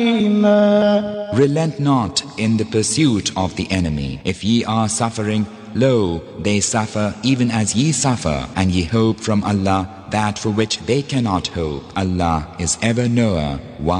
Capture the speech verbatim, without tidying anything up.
Relent not in the pursuit of the enemy. If ye are suffering, lo, they suffer even as ye suffer, and ye hope from Allah that for which they cannot hope. Allah is ever knower, wise.